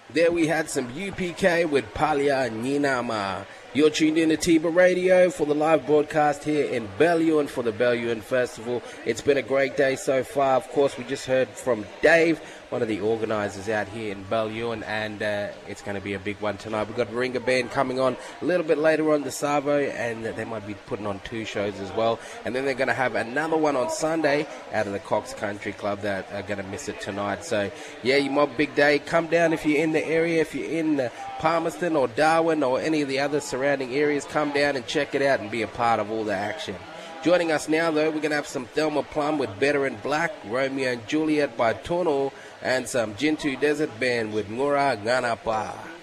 There we had some UPK with Palia Ninama. You're tuned in to Tiba Radio for the live broadcast here in Bellewain for the Bellewain Festival. It's been a great day so far. Of course, we just heard from Dave, one of the organisers out here in Bellewain, and it's going to be a big one tonight. We've got Ringa Band coming on a little bit later on, the Savo, and they might be putting on 2 shows as well. And then they're going to have another one on Sunday out of the Cox Country Club that are going to miss it tonight. So, yeah, you mob big day. Come down if you're in the area, if you're in Palmerston or Darwin or any of the other surrounding areas. Come down and check it out and be a part of all the action. Joining us now, though, we're going to have some Thelma Plum with Better in Black, Romeo and Juliet by Tono, and some Jintu Desert Band with Ngura Ganapa.